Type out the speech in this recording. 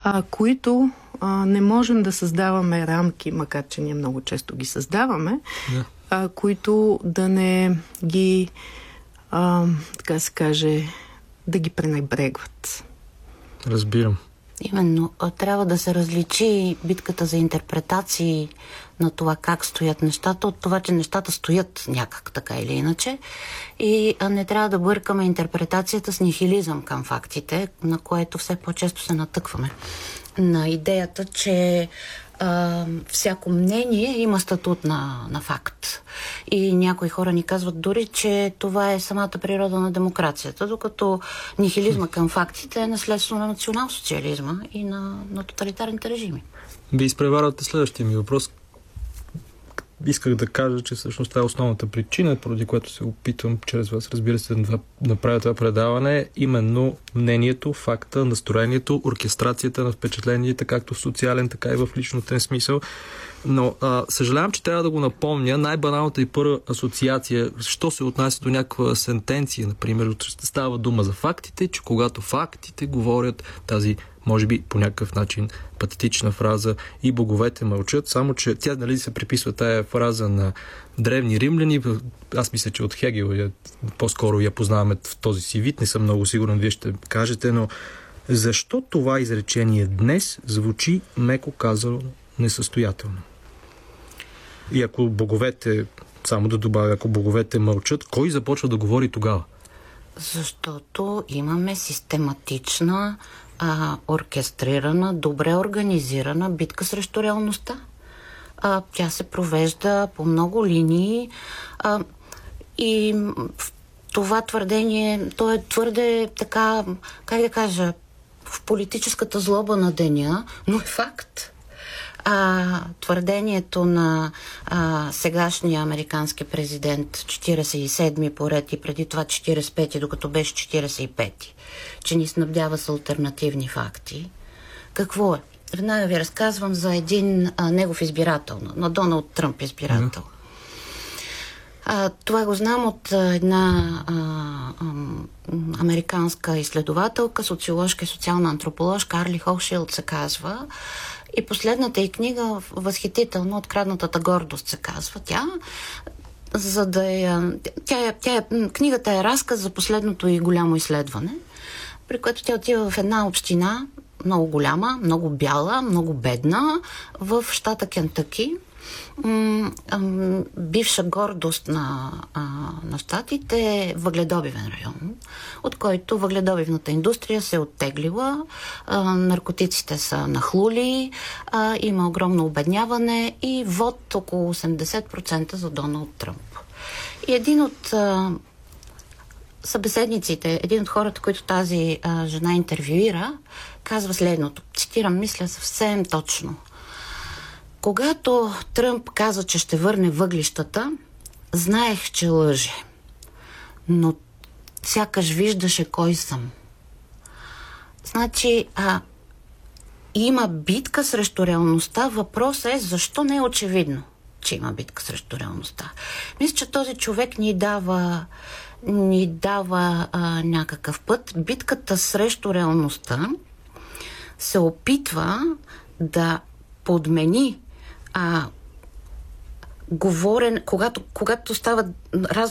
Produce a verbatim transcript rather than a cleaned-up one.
а, които а, не можем да създаваме рамки, макар че ние много често ги създаваме, да. а, които да не ги, а, така се каже, да ги пренебрегват. Разбирам. Именно. Трябва да се различи битката за интерпретации на това как стоят нещата от това, че нещата стоят някак така или иначе. И не трябва да бъркаме интерпретацията с нихилизъм към фактите, на което все по-често се натъкваме. На идеята, че а, всяко мнение има статут на, на факт. И някои хора ни казват дори, че това е самата природа на демокрацията, докато нихилизма към фактите е наследство на национал-социализма и на, на тоталитарните режими. Ви изпреварвате следващия ми въпрос. Исках да кажа, че всъщност това е основната причина, поради което се опитвам чрез вас, разбира се, да направя това предаване, именно мнението, факта, настроението, оркестрацията на впечатленията, както в социален, така и в личностен смисъл. Но а, съжалявам, че трябва да го напомня. Най-баналната и първа асоциация, що се отнася до някаква сентенция, например, става дума за фактите, че когато фактите говорят тази, може би по някакъв начин патетична фраза и боговете мълчат, само че тя, нали, се приписва тая фраза на древни римляни. Аз мисля, че от Хегел я, по-скоро я познаваме в този си вид, не съм много сигурен, вие ще кажете, но защо това изречение днес звучи, меко казано, несъстоятелно? И ако боговете, само да добавя, ако боговете мълчат, кой започва да говори тогава? Защото имаме систематична, а, оркестрирана, добре организирана битка срещу реалността. А, тя се провежда по много линии а, и в това твърдение, то е твърде така, как да кажа, в политическата злоба на деня, но е факт. А, твърдението на а, сегашния американски президент четиридесет и седми поред и преди това четиридесет и пети, докато беше четиридесет и пети, че ни снабдява с алтернативни факти. Какво е? Веднага ви разказвам за един а, негов избирател, на Доналд Тръмп избирател. Mm. А, това го знам от а, една а, а, американска изследователка, социоложка и социална антроположка, Арли Холшилд се казва. И последната й книга, възхитително, Откраднатата гордост се казва тя, за да я... Тя, тя, книгата е разказ за последното и голямо изследване, при което тя отива в една община, много голяма, много бяла, много бедна, в щата Кентъки, бивша гордост на, на щатите, въгледобивен район, от който въгледобивната индустрия се е оттеглила, наркотиците са нахлули, има огромно обедняване и вод около осемдесет процента за Доналд Тръмп. И един от събеседниците, един от хората, които тази а, жена интервюира, казва следното. Цитирам, мисля съвсем точно. Когато Тръмп каза, че ще върне въглищата, знаех, че лъже. Но сякаш виждаше кой съм. Значи, а, има битка срещу реалността. Въпросът е, защо не е очевидно, че има битка срещу реалността. Мисля, че този човек ни дава ни дава а, някакъв път. Битката срещу реалността се опитва да подмени а, говорен, когато, когато става раз